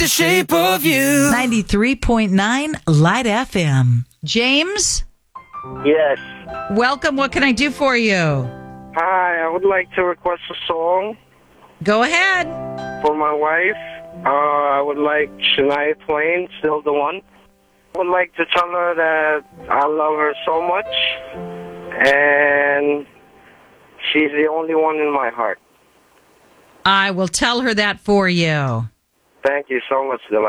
The shape of you. 93.9 Light FM. James, Yes. welcome. What can I do for you? Hi, I would like to request a song Go ahead. for my wife. I would like Shania Twain, Still the One. I would like to tell her that I love her so much, and she's the only one in my heart. I will tell her that for you. Thank you so much, Delight.